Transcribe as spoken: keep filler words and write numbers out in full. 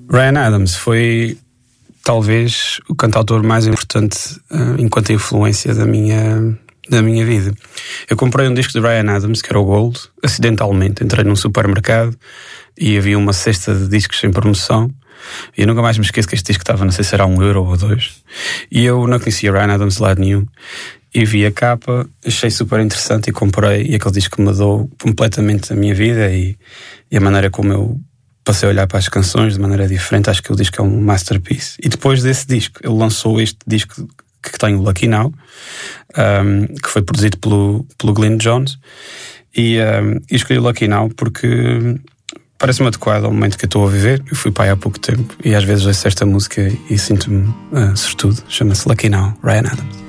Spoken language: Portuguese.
Ryan Adams foi talvez o cantautor mais importante uh, enquanto a influência da minha, da minha vida. Eu comprei um disco de Ryan Adams, que era o Gold, acidentalmente. Entrei num supermercado e havia uma cesta de discos em promoção. E eu nunca mais me esqueço que este disco estava, não sei se era um euro ou dois. E eu não conhecia Ryan Adams de lado nenhum. E vi a capa, achei super interessante e comprei. E aquele disco mudou completamente a minha vida e, e a maneira como eu passei a olhar para as canções de maneira diferente. Acho que o disco é um masterpiece. E depois desse disco, ele lançou este disco que tem o Lucky Now, um, que foi produzido pelo, pelo Glyn Johns. E, um, e escolhi o Lucky Now porque parece-me adequado ao momento que eu estou a viver. Eu fui pai há pouco tempo e às vezes ouço esta música e sinto-me uh, sortudo. Chama-se Lucky Now, Ryan Adams.